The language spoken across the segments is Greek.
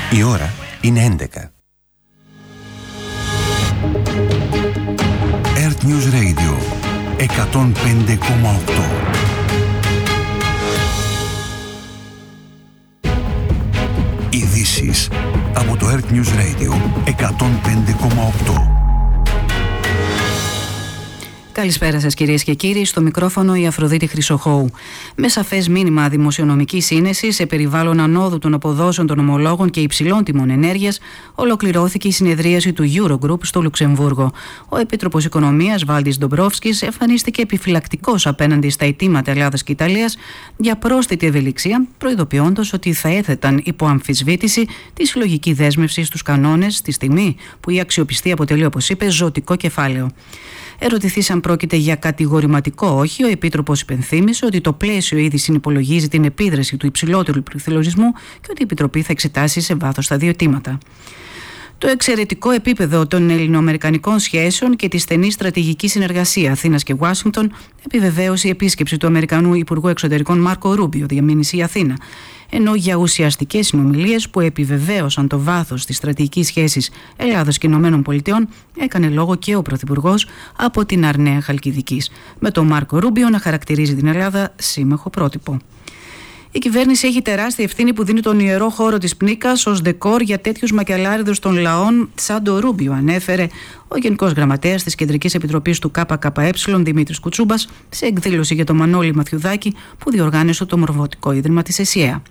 Η ώρα είναι 11. Earth News Radio 105,8. Ειδήσεις από το Earth News Radio 105,8. Καλησπέρα σας κυρίες και κύριοι, στο μικρόφωνο η Αφροδίτη Χρυσοχώου. Με σαφές μήνυμα δημοσιονομικής σύνεσης σε περιβάλλον ανόδου των αποδόσεων των ομολόγων και υψηλών τιμών ενέργειας, ολοκληρώθηκε η συνεδρίαση του Eurogroup στο Λουξεμβούργο. Ο Επίτροπος Οικονομίας Βάλτις Ντομπρόφσκης εμφανίστηκε επιφυλακτικός απέναντι στα αιτήματα Ελλάδας και Ιταλίας για πρόσθετη ευελιξία, προειδοποιώντας ότι θα έθεταν υπό αμφισβήτηση τη συλλογική δέσμευση στους κανόνες στη στιγμή που η αξιοπιστία αποτελεί, όπως είπε, ζωτικό κεφάλαιο. Ερωτηθείς αν πρόκειται για κατηγορηματικό όχι, ο Επίτροπος υπενθύμησε ότι το πλαίσιο ήδη συνυπολογίζει την επίδραση του υψηλότερου πληθωρισμού και ότι η Επιτροπή θα εξετάσει σε βάθος τα δύο αιτήματα. Το εξαιρετικό επίπεδο των ελληνοαμερικανικών σχέσεων και τη στενή στρατηγική συνεργασία Αθήνας και Ουάσιγκτον επιβεβαίωσε η επίσκεψη του Αμερικανού Υπουργού Εξωτερικών Μάρκο Ρούμπιο διαμήνυση η Αθήνα. Ενώ για ουσιαστικές συνομιλίες που επιβεβαίωσαν το βάθος της στρατηγικής σχέσης Ελλάδος και Ηνωμένων Πολιτειών έκανε λόγο και ο Πρωθυπουργός από την Αρναία Χαλκιδικής, με τον Μάρκο Ρούμπιο να χαρακτηρίζει την Ελλάδα σύμμαχο πρότυπο. Η κυβέρνηση έχει τεράστια ευθύνη που δίνει τον ιερό χώρο της Πνίκας ως δεκόρ για τέτοιους μακελάριδους των λαών σαν το Ρούμπιο, ανέφερε ο Γενικός Γραμματέας της Κεντρικής Επιτροπής του ΚΚΕ Δημήτρης Κουτσούμπας σε εκδήλωση για τον Μανώλη Μαθιουδάκη που διοργάνωσε το Μορφωτικό Ίδρυμα της ΕΣΥΑ.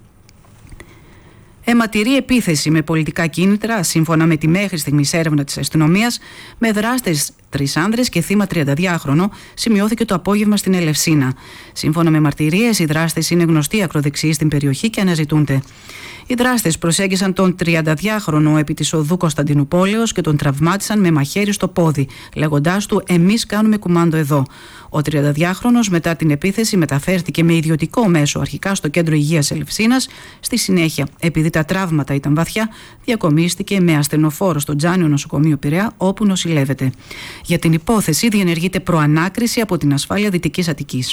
Αιματηρή επίθεση με πολιτικά κίνητρα, σύμφωνα με τη μέχρι στιγμής έρευνα της αστυνομίας, με δράστες 3 άνδρες και θύμα 32χρονο, σημειώθηκε το απόγευμα στην Ελευσίνα. Σύμφωνα με μαρτυρίες, οι δράστες είναι γνωστοί ακροδεξιοί στην περιοχή και αναζητούνται. Οι δράστες προσέγγισαν τον 32χρονο επί της οδού Κωνσταντινουπόλεως και τον τραυμάτισαν με μαχαίρι στο πόδι, λέγοντάς του «Εμείς κάνουμε κουμάντο εδώ». Ο 32χρονος μετά την επίθεση μεταφέρθηκε με ιδιωτικό μέσο αρχικά στο κέντρο υγείας Ελευσίνας. Στη συνέχεια, επειδή τα τραύματα ήταν βαθιά, διακομίστηκε με ασθενοφόρο στο Τζάνιο Νοσοκομείο Πειραιά, όπου νοσηλεύεται. Για την υπόθεση διενεργείται προανάκριση από την Ασφάλεια Δυτικής Αττικής.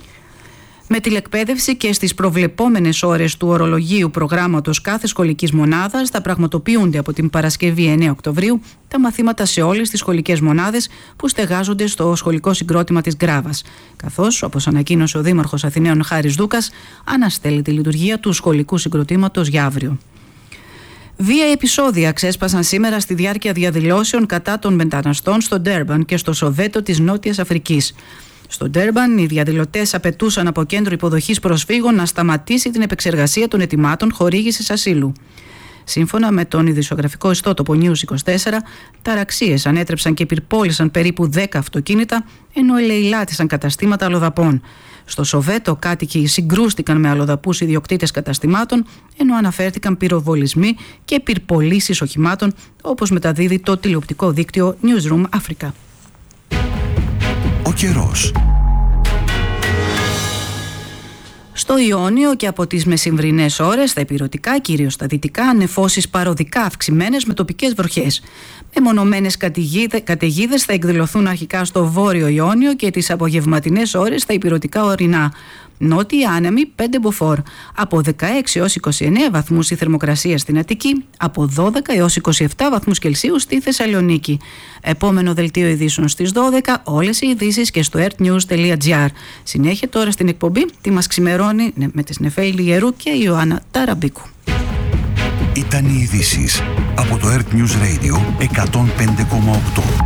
Με τηλεκπαίδευση και στις προβλεπόμενες ώρες του ορολογίου προγράμματος κάθε σχολικής μονάδας θα πραγματοποιούνται από την Παρασκευή 9 Οκτωβρίου τα μαθήματα σε όλες τις σχολικές μονάδες που στεγάζονται στο σχολικό συγκρότημα της Γκράβας. Καθώς, όπως ανακοίνωσε ο Δήμαρχος Αθηναίων Χάρης Δούκας, αναστέλει τη λειτουργία του σχολικού συγκροτήματος για αύριο. Βίαιοι επεισόδια ξέσπασαν σήμερα στη διάρκεια διαδηλώσεων κατά των μεταναστών στο Ντέρμπαν και στο Σοβέτο της Νότιας Αφρικής. Στο Ντέρμπαν, οι διαδηλωτές απαιτούσαν από κέντρο υποδοχής προσφύγων να σταματήσει την επεξεργασία των αιτημάτων χορήγησης ασύλου. Σύμφωνα με τον ειδησιογραφικό ιστότοπο News 24, ταραξίες ανέτρεψαν και πυρπόλησαν περίπου 10 αυτοκίνητα, ενώ ελεηλάτησαν καταστήματα αλλοδαπών. Στο Σοβέτο, κάτοικοι συγκρούστηκαν με αλλοδαπούς ιδιοκτήτες καταστημάτων, ενώ αναφέρθηκαν πυροβολισμοί και πυρπολήσεις οχημάτων, όπως μεταδίδει το τηλεοπτικό δίκτυο Newsroom Africa. Ο καιρός. Στο Ιόνιο και από τις μεσημβρινές ώρες στα ηπειρωτικά, κυρίως στα δυτικά, νεφώσεις παροδικά αυξημένες με τοπικές βροχές. Μεμονωμένες καταιγίδες θα εκδηλωθούν αρχικά στο βόρειο Ιόνιο και τις απογευματινές ώρες στα ηπειρωτικά ορεινά. Νότιοι άνεμοι 5 μποφόρ. Από 16 έως 29 βαθμούς η θερμοκρασία στην Αττική, από 12 έως 27 βαθμούς Κελσίου στη Θεσσαλονίκη. Επόμενο δελτίο ειδήσεων στις 12, όλες οι ειδήσεις και στο earthnews.gr. Συνέχεια τώρα στην εκπομπή τι μας ξημερώνει με τις Νεφέλη Ιερού και η Ιωάννα Ταραμπίκου. Ήταν οι ειδήσεις από το Earth News Radio 105,8.